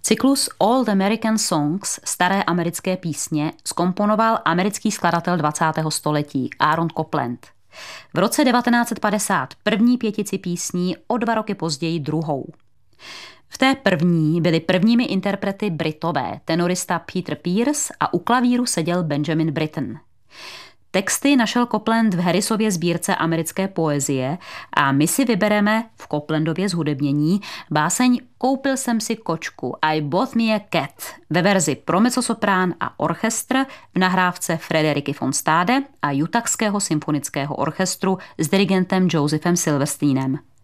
Cyklus Old American Songs, staré americké písně, zkomponoval americký skladatel 20. století Aaron Copland. V roce 1950 první pětici písní, o 2 roky později druhou. V té první byli prvními interprety Britové, tenorista Peter Pierce a u klavíru seděl Benjamin Britten. Texty našel Copland v Harrisově sbírce americké poezie a my si vybereme v Coplandově zhudebnění báseň Koupil jsem si kočku, I bought me a cat, ve verzi pro mezzosoprán a orchestr v nahrávce Frederiky von Stade a Utahského symfonického orchestru s dirigentem Josephem Silversteinem.